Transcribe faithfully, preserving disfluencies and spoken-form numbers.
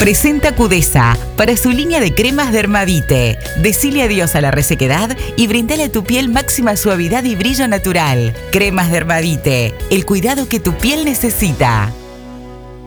presenta Cudesa para su línea de cremas Dermavite. Decile adiós a la resequedad y brindale a tu piel máxima suavidad y brillo natural. Cremas Dermavite, el cuidado que tu piel necesita.